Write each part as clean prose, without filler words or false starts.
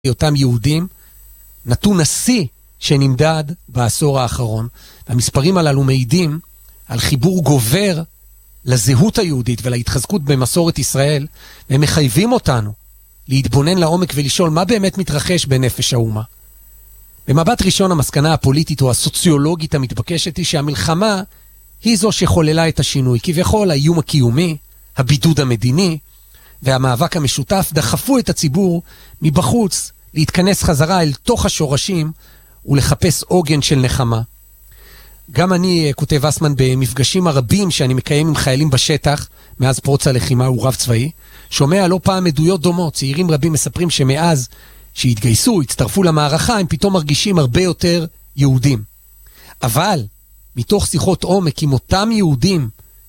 אותם יהודים, נתון השיא שנמדד בעשור האחרון. המספרים הללו מעידים על חיבור גובר לזהות היהודית ולהתחזקות במסורת ישראל, והם מחייבים אותנו להתבונן לעומק ולשאול מה באמת מתרחש בנפש האומה. במבט ראשון המסקנה הפוליטית או הסוציולוגית המתבקשת היא שהמלחמה היא זו שחוללה את השינוי. כביכול האיום הקיומי, הבידוד המדיני והמאבק המשותף דחפו את הציבור מבחוץ להתכנס חזרה אל תוך השורשים ולחפש עוגן של נחמה. גם אני, כותב אסמן, במפגשים הרבים שאני מקיים עם חיילים בשטח מאז פרוץ הלחימה ורב צבאי, שומע לא פעם עדויות דומות. צעירים רבים מספרים שמאז שהתגייסו, הצטרפו למערכה, הם פתאום מרגישים הרבה יותר יהודים. אבל מתוך שיחות עומק עם אותם יהודים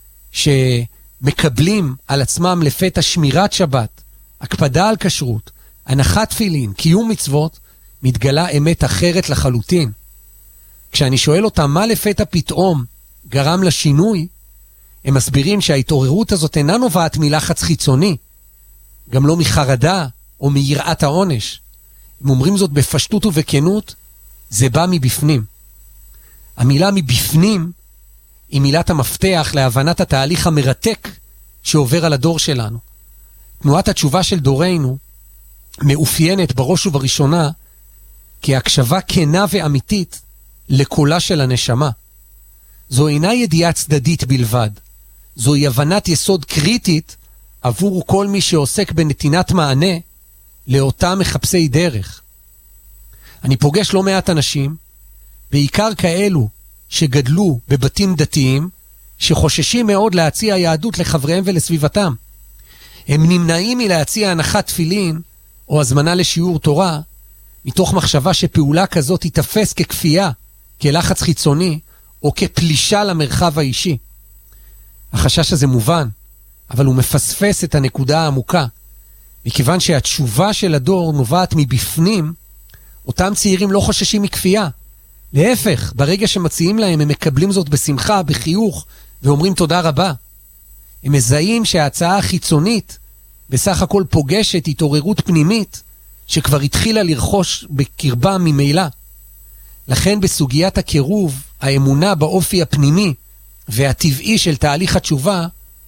שמקבלים על עצמם לפתע שמירת שבת, הקפדה על כשרות, הנחת תפילין, קיום מצוות, מתגלה אמת אחרת לחלוטין. כשאני שואל אותם מה לפתע פתאום גרם לשינוי, הם מסבירים שההתעוררות הזאת אינה נובעת מלחץ חיצוני, גם לא מחרדה או מיראת העונש. אם אומרים זאת בפשטות ובכנות, זה בא מבפנים. המילה מבפנים היא מילת המפתח להבנת התהליך המרתק שעובר על הדור שלנו. תנועת התשובה של דורנו מאופיינת בראש ובראשונה כהקשבה כנה ואמיתית לקולה של הנשמה. זו אינה ידיעה צדדית בלבד. זוהי הבנת יסוד קריטית עבור כל מי שעוסק בנתינת מענה לאותם מחפשי דרך. אני פוגש לא מעט אנשים, בעיקר כאלו שגדלו בבתים דתיים, שחוששים מאוד להציע יהדות לחבריהם ולסביבתם. הם נמנעים מלהציע הנחת תפילין או הזמנה לשיעור תורה, מתוך מחשבה שפעולה כזאת תתפס ככפייה, כלחץ חיצוני, או כפלישה למרחב האישי. החשש הזה מובן, אבל הוא מפספס את הנקודה העמוקה. מכיוון שהתשובה של הדור נובעת מבפנים, אותם צעירים לא חוששים מכפייה. להפך, ברגע שמציעים להם הם מקבלים זאת בשמחה, בחיוך, ואומרים תודה רבה. הם מזהים שההצעה החיצונית בסך הכל פוגשת התעוררות פנימית, שכבר התחילה לרחוש בקרבם ממילא. לכן בסוגיית הקירוב, האמונה באופי הפנימי והטבעי של תהליך התשובה,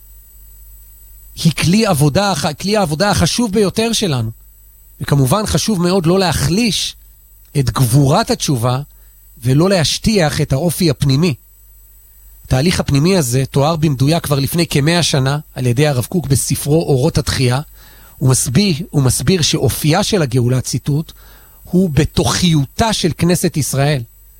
היא כלי העבודה החשוב ביותר שלנו. וכמובן חשוב מאוד לא להחליש את גבורת התשובה, ולא להשטיח את האופי הפנימי. התהליך הפנימי הזה תואר במדויק כבר לפני כ100 שנה, על ידי הרב קוק בספרו אורות התחייה. הוא מסביר שאופייה של הגאולה, ציטוט, הוא בתוכיותה של כנסת ישראל.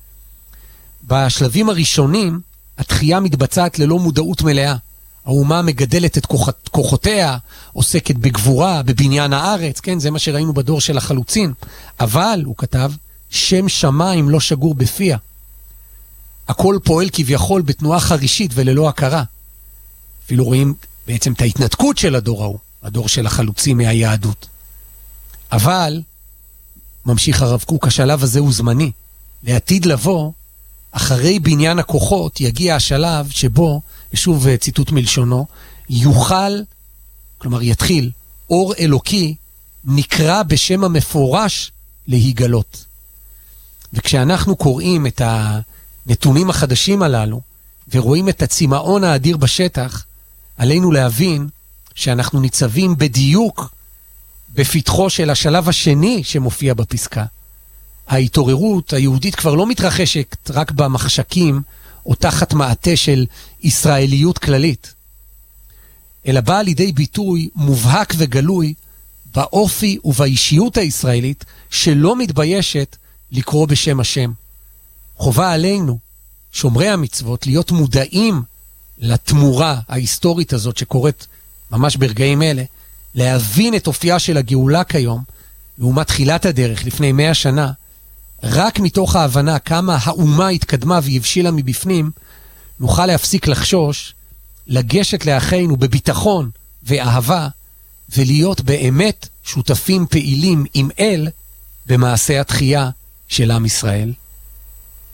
בשלבים הראשונים, התחייה מתבצעת ללא מודעות מלאה. האומה מגדלת את כוחותיה, עוסקת בגבורה, בבניין הארץ, כן, זה מה שראינו בדור של החלוצין. אבל, הוא כתב, שם שמיים לא שגור בפיה. הכל פועל כביכול בתנועה חרישית וללא הכרה. אפילו רואים בעצם את ההתנתקות של הדור ההוא, הדור של החלוצים מהיהדות. אבל, ממשיך הרב קוק, השלב הזה הוא זמני. לעתיד לבוא, אחרי בניין הכוחות, יגיע השלב שבו, ושוב ציטוט מלשונו, יתחיל, אור אלוקי נקרא בשם המפורש להיגלות. וכשאנחנו קוראים את הנתונים החדשים הללו, ורואים את הצמאון האדיר בשטח, עלינו להבין שאנחנו ניצבים בדיוק בפתחו של השלב השני שמופיע בפסקה. ההתעוררות היהודית כבר לא מתרחשת רק במחשכים או תחת מעטה של ישראליות כללית, אלא באה לידי ביטוי מובהק וגלוי באופי ובאישיות הישראלית שלא מתביישת לקרוא בשם השם. חובה עלינו, שומרי המצוות, להיות מודעים לתמורה ההיסטורית הזאת שקורית ממש ברגעים אלה, להבין את אופייה של הגאולה כיום, לעומת תחילת הדרך לפני 100 שנה, רק מתוך ההבנה כמה האומה התקדמה והבשילה מבפנים, נוכל להפסיק לחשוש, לגשת לאחינו בביטחון ואהבה, ולהיות באמת שותפים פעילים עם אל במעשה התחייה של עם ישראל.